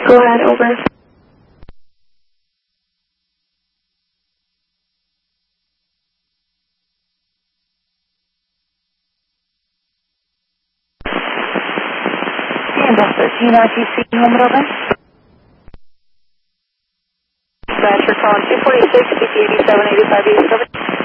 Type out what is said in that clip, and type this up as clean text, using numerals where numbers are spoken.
Go ahead, over. Kansas 13 RTC, home and open. Dispatcher calling 246, CP 8785 East, over.